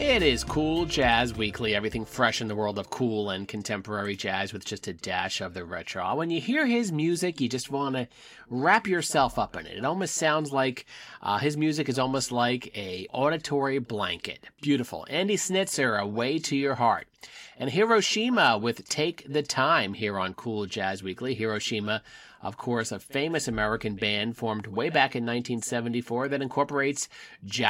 It is Cool Jazz Weekly, everything fresh in the world of cool and contemporary jazz with just a dash of the retro. When you hear his music, you just want to wrap yourself up in it. It almost sounds like his music is almost like a auditory blanket. Beautiful. Andy Snitzer, A Way to Your Heart. And Hiroshima with Take the Time here on Cool Jazz Weekly. Hiroshima, of course, a famous American band formed way back in 1974 that incorporates jazz